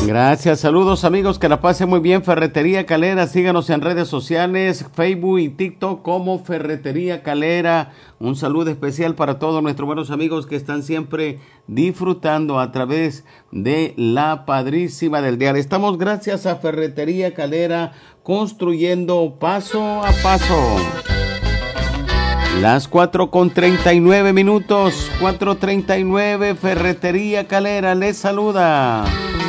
Gracias, saludos amigos, que la pasen muy bien. Ferretería Calera, síganos en redes sociales, Facebook y TikTok como Ferretería Calera. Un saludo especial para todos nuestros buenos amigos que están siempre disfrutando a través de la Padrísima del Dial. Estamos gracias a Ferretería Calera, construyendo paso a paso. Las 4:39 minutos, 4:39, Ferretería Calera les saluda.